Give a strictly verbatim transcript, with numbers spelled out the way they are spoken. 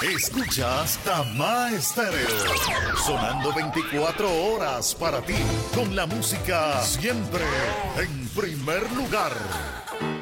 Escuchas Tama Estéreo, sonando veinticuatro horas para ti, con la música siempre en primer lugar.